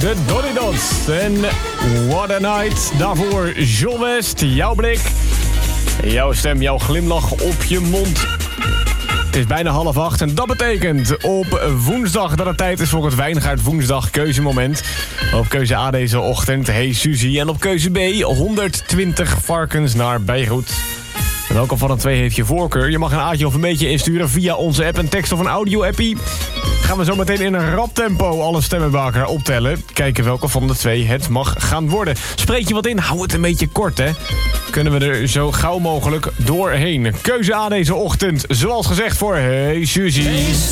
de Donny Dots. En What a Night. Daarvoor John West, jouw blik. Jouw stem, jouw glimlach op je mond. Het is bijna 7:30 en dat betekent op woensdag dat het tijd is voor het Wijngaard Woensdag keuzemoment. Op keuze A deze ochtend, Hey Suzy. En op keuze B 120 varkens naar Beirut. En welke van de twee heeft je voorkeur? Je mag een A'tje of een beetje insturen via onze app, een tekst of een audio-appie. Gaan we zo meteen in een rap tempo alle stemmen bij elkaar optellen. Kijken welke van de twee het mag gaan worden. Spreek je wat in? Hou het een beetje kort, hè. Kunnen we er zo gauw mogelijk doorheen. Keuze A deze ochtend, zoals gezegd voor Hey Suzy. Hey,